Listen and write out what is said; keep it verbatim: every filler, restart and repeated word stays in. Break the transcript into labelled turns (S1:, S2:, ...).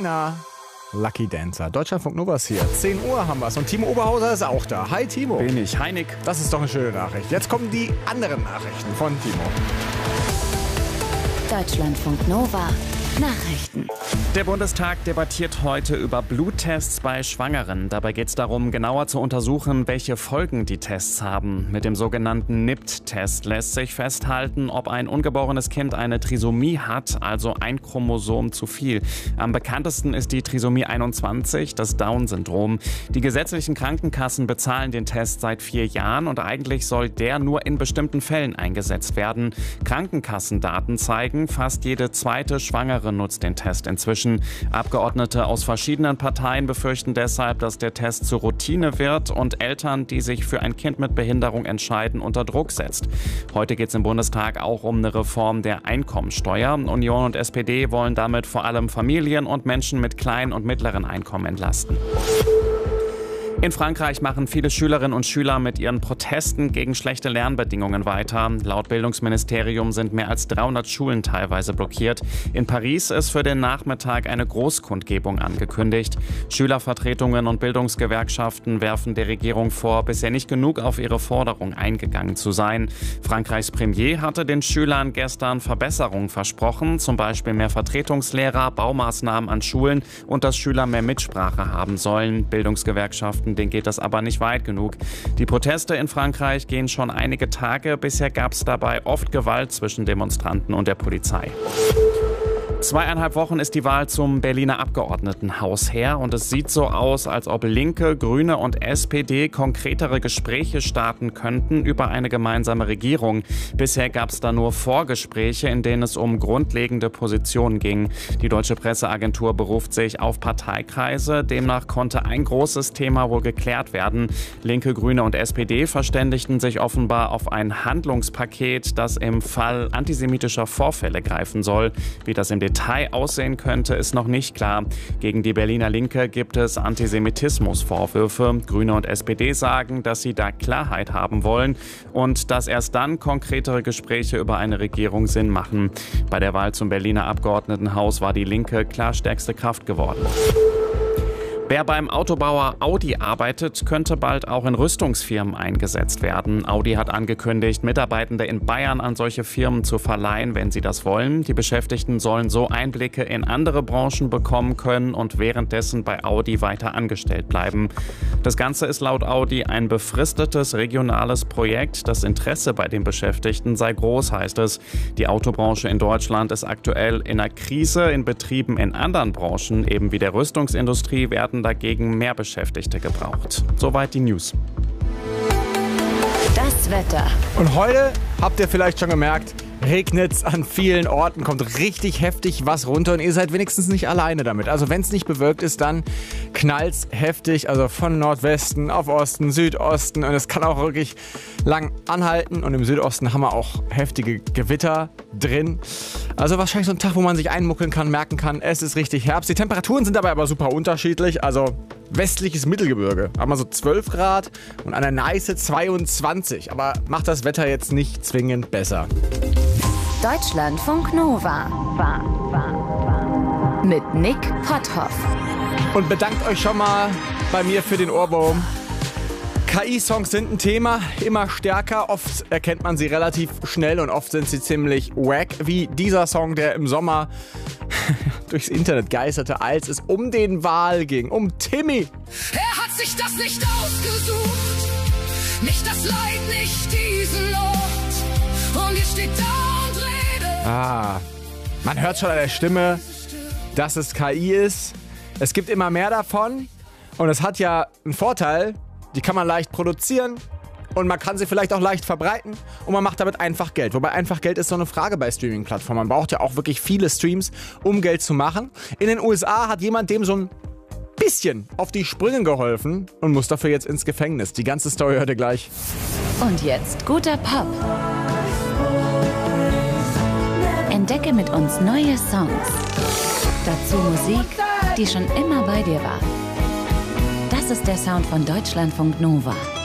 S1: beinahe Lucky Dancer. Deutschlandfunk Nova ist hier. zehn Uhr haben wir's und Timo Oberhauser ist auch da. Hi Timo.
S2: Bin ich. Hi Nick.
S1: Das ist doch eine schöne Nachricht. Jetzt kommen die anderen Nachrichten von Timo.
S3: Deutschlandfunk Nova. Nachrichten.
S2: Der Bundestag debattiert heute über Bluttests bei Schwangeren. Dabei geht es darum, genauer zu untersuchen, welche Folgen die Tests haben. Mit dem sogenannten N I P T-Test lässt sich festhalten, ob ein ungeborenes Kind eine Trisomie hat, also ein Chromosom zu viel. Am bekanntesten ist die Trisomie einundzwanzig, das Down-Syndrom. Die gesetzlichen Krankenkassen bezahlen den Test seit vier Jahren und eigentlich soll der nur in bestimmten Fällen eingesetzt werden. Krankenkassendaten zeigen, fast jede zweite Schwangere nutzt den Test inzwischen. Abgeordnete aus verschiedenen Parteien befürchten deshalb, dass der Test zur Routine wird und Eltern, die sich für ein Kind mit Behinderung entscheiden, unter Druck setzt. Heute geht es im Bundestag auch um eine Reform der Einkommensteuer. Union und S P D wollen damit vor allem Familien und Menschen mit kleinen und mittleren Einkommen entlasten. In Frankreich machen viele Schülerinnen und Schüler mit ihren Protesten gegen schlechte Lernbedingungen weiter. Laut Bildungsministerium sind mehr als dreihundert Schulen teilweise blockiert. In Paris ist für den Nachmittag eine Großkundgebung angekündigt. Schülervertretungen und Bildungsgewerkschaften werfen der Regierung vor, bisher nicht genug auf ihre Forderung eingegangen zu sein. Frankreichs Premier hatte den Schülern gestern Verbesserungen versprochen, zum Beispiel mehr Vertretungslehrer, Baumaßnahmen an Schulen und dass Schüler mehr Mitsprache haben sollen. Bildungsgewerkschaften denen geht das aber nicht weit genug. Die Proteste in Frankreich gehen schon einige Tage. Bisher gab es dabei oft Gewalt zwischen Demonstranten und der Polizei. Zweieinhalb Wochen ist die Wahl zum Berliner Abgeordnetenhaus her und es sieht so aus, als ob Linke, Grüne und S P D konkretere Gespräche starten könnten über eine gemeinsame Regierung. Bisher gab es da nur Vorgespräche, in denen es um grundlegende Positionen ging. Die Deutsche Presseagentur beruft sich auf Parteikreise. Demnach konnte ein großes Thema wohl geklärt werden. Linke, Grüne und S P D verständigten sich offenbar auf ein Handlungspaket, das im Fall antisemitischer Vorfälle greifen soll. Wie das im Detail aussehen könnte, ist noch nicht klar. Gegen die Berliner Linke gibt es Antisemitismusvorwürfe. Grüne und S P D sagen, dass sie da Klarheit haben wollen und dass erst dann konkretere Gespräche über eine Regierung Sinn machen. Bei der Wahl zum Berliner Abgeordnetenhaus war die Linke klar stärkste Kraft geworden. Wer beim Autobauer Audi arbeitet, könnte bald auch in Rüstungsfirmen eingesetzt werden. Audi hat angekündigt, Mitarbeitende in Bayern an solche Firmen zu verleihen, wenn sie das wollen. Die Beschäftigten sollen so Einblicke in andere Branchen bekommen können und währenddessen bei Audi weiter angestellt bleiben. Das Ganze ist laut Audi ein befristetes regionales Projekt. Das Interesse bei den Beschäftigten sei groß, heißt es. Die Autobranche in Deutschland ist aktuell in einer Krise. In Betrieben in anderen Branchen, eben wie der Rüstungsindustrie, werden dagegen mehr Beschäftigte gebraucht. Soweit die News.
S3: Das Wetter.
S1: Und heute, habt ihr vielleicht schon gemerkt, regnet's an vielen Orten, kommt richtig heftig was runter und ihr seid wenigstens nicht alleine damit. Also wenn es nicht bewölkt ist, dann knallt's heftig, also von Nordwesten auf Osten, Südosten und es kann auch wirklich lang anhalten und im Südosten haben wir auch heftige Gewitter drin. Also wahrscheinlich so ein Tag, wo man sich einmuckeln kann, merken kann, es ist richtig Herbst. Die Temperaturen sind dabei aber super unterschiedlich, also westliches Mittelgebirge haben wir so zwölf Grad und an der Neiße zweiundzwanzig, aber macht das Wetter jetzt nicht zwingend besser.
S3: Deutschlandfunk Nova. Mit Nick Potthoff.
S1: Und bedankt euch schon mal bei mir für den Ohrwurm. K I-Songs sind ein Thema, immer stärker. Oft erkennt man sie relativ schnell und oft sind sie ziemlich wack. Wie dieser Song, der im Sommer durchs Internet geisterte, als es um den Wal ging, um Timmy.
S4: Er hat sich das nicht ausgesucht, nicht das Leid, nicht diesen Ort. Und ihr steht da und redet.
S1: Ah, man hört schon an der Stimme, dass es K I ist. Es gibt immer mehr davon und es hat ja einen Vorteil, die kann man leicht produzieren und man kann sie vielleicht auch leicht verbreiten und man macht damit einfach Geld. Wobei einfach Geld ist so eine Frage bei Streaming-Plattformen. Man braucht ja auch wirklich viele Streams, um Geld zu machen. In den U S A hat jemand dem so ein bisschen auf die Sprünge geholfen und muss dafür jetzt ins Gefängnis. Die ganze Story hört ihr gleich.
S3: Und jetzt guter Pop. Entdecke mit uns neue Songs. Dazu Musik, die schon immer bei dir war. Das ist der Sound von Deutschlandfunk Nova.